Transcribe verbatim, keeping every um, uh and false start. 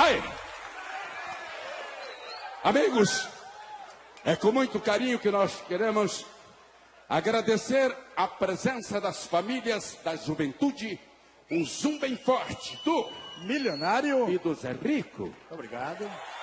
Aí. Amigos, é com muito carinho que nós queremos agradecer a presença das famílias da juventude. Um zoom bem forte do Milionário e do Zé Rico. Obrigado.